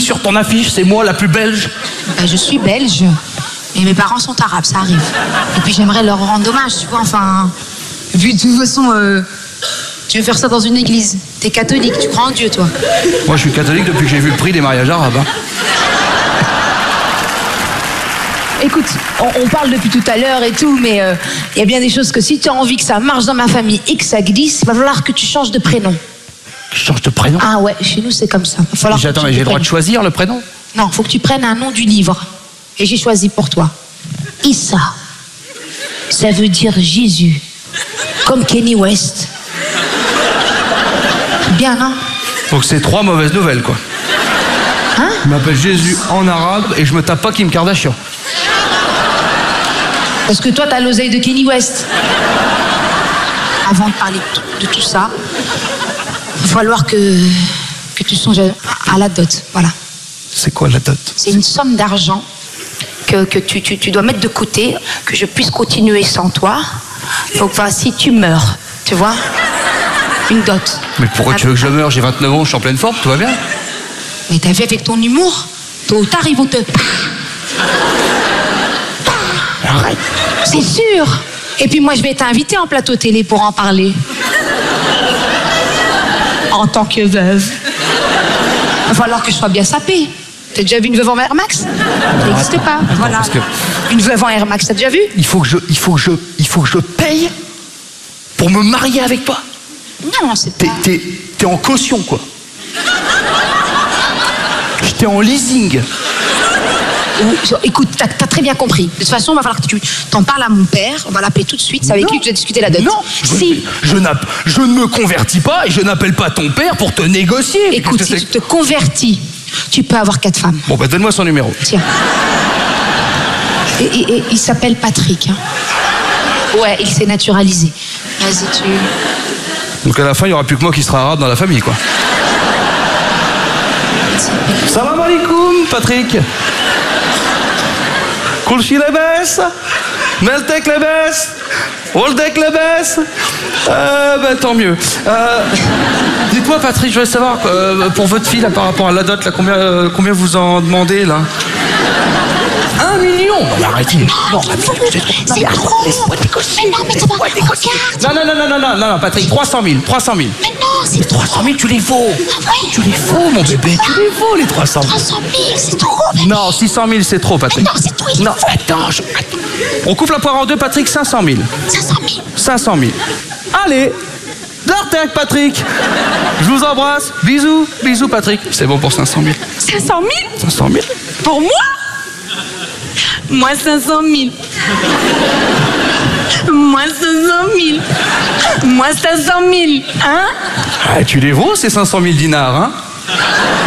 sur ton affiche, c'est moi la plus belge. Ben, je suis belge. Et mes parents sont arabes, ça arrive. Et puis j'aimerais leur rendre hommage, tu vois, enfin... Et puis de toute façon, tu veux faire ça dans une église. T'es catholique, tu crois en Dieu, toi. Moi, je suis catholique depuis que j'ai vu le prix des mariages arabes. Hein. Écoute, on parle depuis tout à l'heure et tout, mais il y a bien des choses que si tu as envie que ça marche dans ma famille et que ça glisse, il va falloir que tu changes de prénom. Je change de prénom? Ah ouais, chez nous c'est comme ça. Va falloir Attends, mais j'ai le droit de choisir le prénom? Non, faut que tu prennes un nom du livre. Et j'ai choisi pour toi. Issa. Ça veut dire Jésus. Comme Kanye West. Bien, non? Donc c'est 3 mauvaises nouvelles, quoi. Hein? Je m'appelle Jésus en arabe et je me tape pas Kim Kardashian. Parce que toi, t'as l'oseille de Kanye West. Avant de parler de tout ça, il va falloir que tu songes à la dot. Voilà. C'est quoi la dot? C'est une somme d'argent que tu dois mettre de côté, que je puisse continuer sans toi. Donc, enfin, si tu meurs, tu vois, une dot. Mais pourquoi tu veux que je meure? J'ai 29 ans, je suis en pleine forme, tout va bien. Mais t'as vu avec ton humour, tôt ou tard, ils vont te... Arrête. C'est sûr. Et puis moi, je vais t'inviter en plateau télé pour en parler. En tant que veuve. Il va falloir que je sois bien sapée. T'as déjà vu une veuve en Air Max? Ça n'existe pas. Voilà. Parce que Une veuve en Air Max, t'as déjà vu? il faut que je paye pour me marier avec toi. Non, c'est pas... T'es en caution, quoi. J'étais en leasing. Écoute, t'as très bien compris. De toute façon, il va falloir que tu t'en parles à mon père. On va l'appeler tout de suite. C'est avec lui que je vais discuter la dot. Non, si. Je ne me convertis pas et je n'appelle pas ton père pour te négocier. Écoute, si tu te convertis, tu peux avoir 4 femmes. Bon, bah donne-moi son numéro. Tiens. Et il s'appelle Patrick. Hein. Ouais, il s'est naturalisé. Vas-y, Donc à la fin, il n'y aura plus que moi qui sera arabe dans la famille, quoi. Salam alaikum, Patrick. Kulchi lebes, meltek lebes, oldek lebes. Ben tant mieux. Dites-moi, Patrick, je voudrais savoir, pour votre fille, là, par rapport à la dot, là, combien vous en demandez, là? 1 million? Non, mais arrêtez. Non, c'est trop. Laisse-moi négocier. Mais non, mais ça va. Regarde. Non, Patrick, 300 000. Mais non, c'est 300 000, tu les vaux. Ah ouais. Tu les vaux, mon bébé. Tu les vaux, les 300 000. 300 000, c'est trop. Mais Non, 600 000, c'est trop, Patrick. non, c'est trop. Non, attends. On coupe la poire en deux, Patrick, 500 000. 500 000. 500 000. Allez, d'Artec, Patrick. Je vous embrasse. Bisous, Patrick. C'est bon pour 500 000. 500 000 500 000. Pour moi? Moi, 500 000. Moi, 500 000. Moi, 500 000. Hein? Ah, tu les vaux, ces 500 000 dinars, hein?